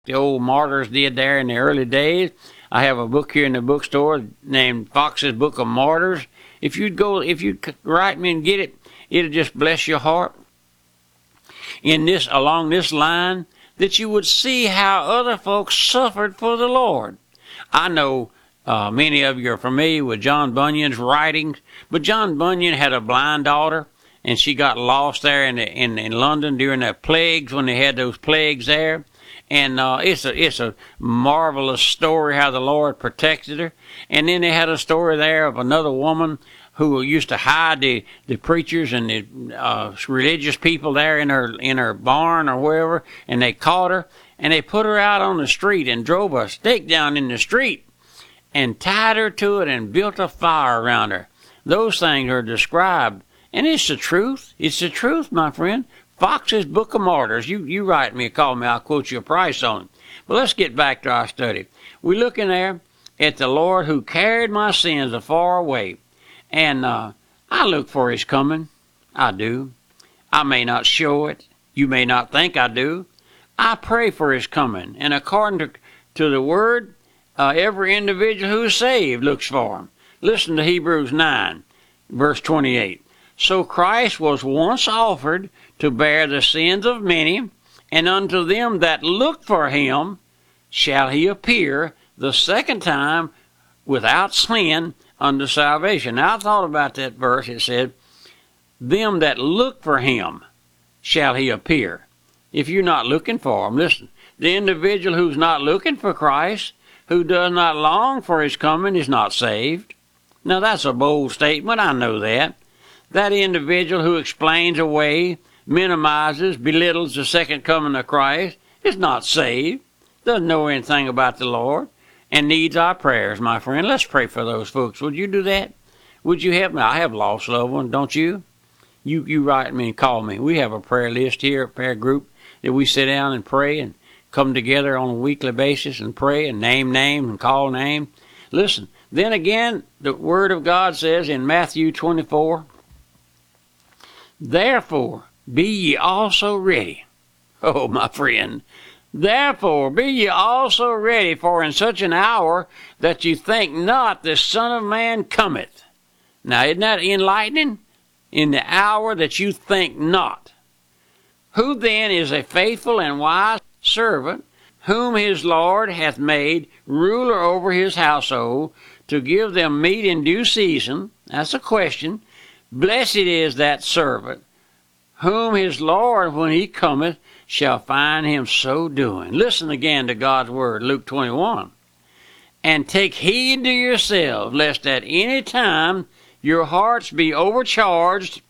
the old martyrs did there in the early days. I have a book here in the bookstore named Fox's Book of Martyrs. If you'd write me and get it, it'll just bless your heart. Along this line, that you would see how other folks suffered for the Lord. I know many of you are familiar with John Bunyan's writings, but John Bunyan had a blind daughter, and she got lost there in London during the plagues, when they had those plagues there. And it's a marvelous story how the Lord protected her. And then they had a story there of another woman who used to hide the preachers and the religious people there in her barn or wherever, and they caught her, and they put her out on the street and drove a stake down in the street and tied her to it and built a fire around her. Those things are described, and it's the truth. It's the truth, my friend. Fox's Book of Martyrs. You write me, call me, I'll quote you a price on it. But let's get back to our study. We look in there at the Lord who carried my sins afar away. And I look for his coming. I do. I may not show it. You may not think I do. I pray for his coming. And according to the word, every individual who is saved looks for him. Listen to Hebrews 9, verse 28. So Christ was once offered to bear the sins of many, and unto them that look for him shall he appear the second time without sin unto salvation. Now I thought about that verse. It said, them that look for him shall he appear. If you're not looking for him, listen, the individual who's not looking for Christ, who does not long for his coming, is not saved. Now that's a bold statement, I know that. That individual who explains away, minimizes, belittles the second coming of Christ is not saved, doesn't know anything about the Lord, and needs our prayers, my friend. Let's pray for those folks. Would you do that? Would you help me? I have lost loved ones, don't you? You write me and call me. We have a prayer list here, a prayer group, that we sit down and pray and come together on a weekly basis and pray and name names and call names. Listen, then again, the Word of God says in Matthew 24, therefore be ye also ready. Oh, my friend. Therefore be ye also ready, for in such an hour that you think not the Son of Man cometh. Now, isn't that enlightening? In the hour that you think not. Who then is a faithful and wise servant, whom his Lord hath made ruler over his household, to give them meat in due season? That's a question. Blessed is that servant, whom his Lord, when he cometh, shall find him so doing. Listen again to God's word, Luke 21. And take heed to yourselves, lest at any time your hearts be overcharged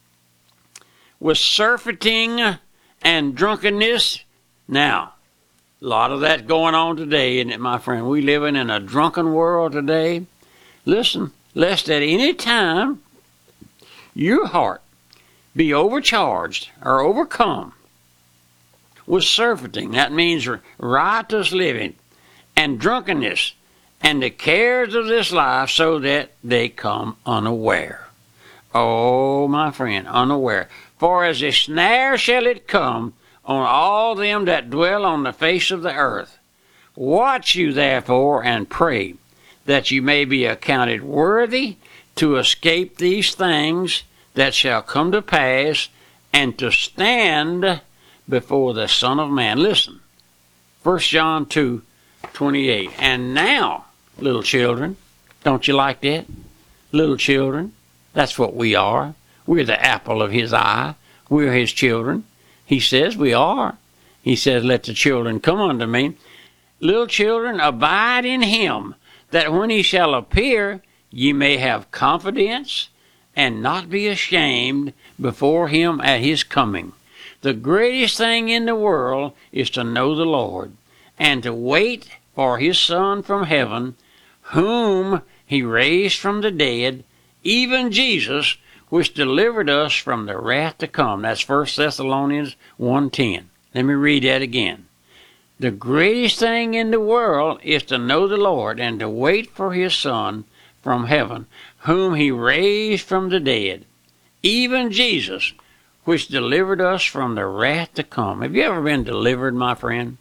with surfeiting and drunkenness. Now, a lot of that's going on today, isn't it, my friend? We living in a drunken world today. Listen, lest at any time your heart be overcharged or overcome with surfeiting. That means riotous living and drunkenness and the cares of this life, so that they come unaware. Oh, my friend, unaware. For as a snare shall it come on all them that dwell on the face of the earth. Watch you therefore and pray, that you may be accounted worthy to escape these things that shall come to pass, and to stand before the Son of Man. Listen, 1 John 2:28. And now, little children, don't you like that? Little children, that's what we are. We're the apple of his eye. We're his children. He says we are. He says, let the children come unto me. Little children, abide in him, that when he shall appear, ye may have confidence and not be ashamed before him at his coming. The greatest thing in the world is to know the Lord, and to wait for his Son from heaven, whom he raised from the dead, even Jesus, which delivered us from the wrath to come. That's 1 Thessalonians 1:10. Let me read that again. The greatest thing in the world is to know the Lord, and to wait for his Son from heaven, whom he raised from the dead, even Jesus, which delivered us from the wrath to come. Have you ever been delivered, my friend?